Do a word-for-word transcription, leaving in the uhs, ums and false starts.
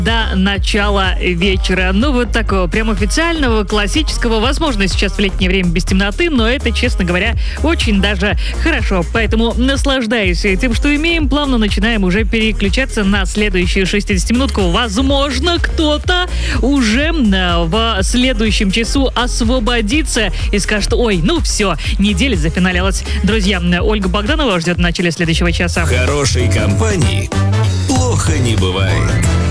до начала вечера. Ну, вот такого прям официального, классического. Возможно, сейчас в летнее время без темноты, но это, честно говоря, очень даже хорошо. Поэтому наслаждаясь тем, что имеем, плавно начинаем уже переключаться на следующую шестидесятиминутку. Возможно, кто-то уже в следующем часу освободится и скажет: ой, ну все, неделя зафиналилась. Друзья, Ольга Богданова ждет в начале следующего часа. В хорошей компании плохо не бывает.